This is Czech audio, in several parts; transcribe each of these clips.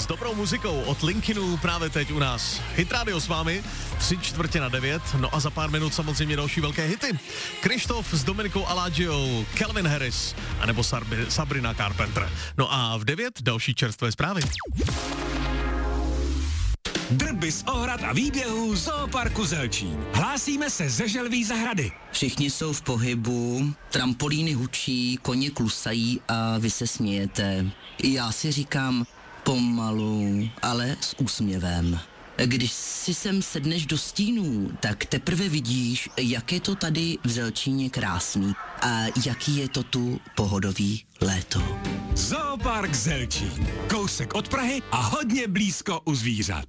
s dobrou muzikou od Linkinu právě teď u nás. Hit Radio s vámi, 8:45, no a za pár minut samozřejmě další velké hity. Krištof s Dominikou Aladžiou, Calvin Harris, anebo Sabrina Carpenter. No a v 9 další čerstvé zprávy. Drby z ohrad a výběhů Zooparku Zelčín. Hlásíme se ze Želví zahrady. Všichni jsou v pohybu, trampolíny hučí, koně klusají a vy se smějete. Já si říkám pomalu, ale s úsměvem. Když si sem sedneš do stínů, tak teprve vidíš, jak je to tady v Zelčíně krásný a jaký je to tu pohodový léto. Zoopark Zelčín. Kousek od Prahy a hodně blízko u zvířat.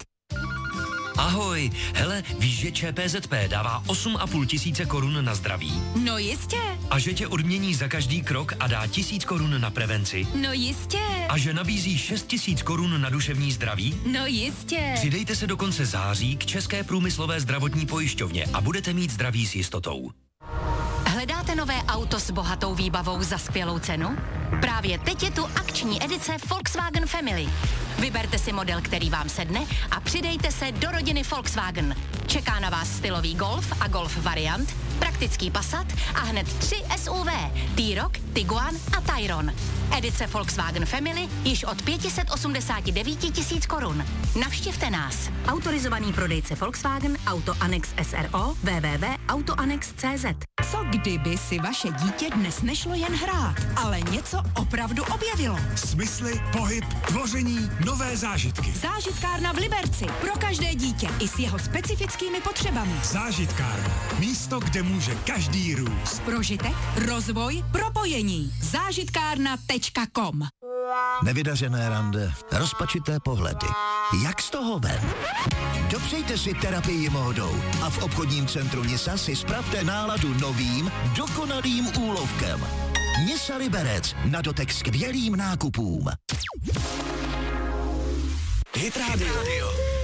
Ahoj, hele, víš, že ČPZP dává 8,5 tisíce korun na zdraví? No jistě. A že tě odmění za každý krok a dá 1000 korun na prevenci? No jistě. A že nabízí 6 000 korun na duševní zdraví? No jistě. Přidejte se do konce září k České průmyslové zdravotní pojišťovně a budete mít zdraví s jistotou. Hledáte nové auto s bohatou výbavou za skvělou cenu? Právě teď je tu akční edice Volkswagen Family. Vyberte si model, který vám sedne a přidejte se do rodiny Volkswagen. Čeká na vás stylový Golf a Golf variant, praktický Passat a hned 3 SUV, T-Roc, Tiguan a Tayron. Edice Volkswagen Family již od 589 tisíc korun. Navštivte nás. Autorizovaný prodejce Volkswagen, Auto Annex SRO, www.autoannex.cz. Co kdyby si vaše dítě dnes nešlo jen hrát, ale něco opravdu objevilo? Smysly, pohyb, tvoření, nové zážitky. Zážitkárna v Liberci. Pro každé dítě i s jeho specifickými potřebami. Zážitkárna. Místo, kde může každý růst. Prožitek, rozvoj, propojení. Zážitkárna.com. Nevydařené rande, rozpačité pohledy. Jak z toho ven? Dopřejte si terapii módou a v obchodním centru Nisa si spravte náladu novým, dokonalým úlovkem. Nisa Liberec, na dotek skvělým nákupům. Hit Radio.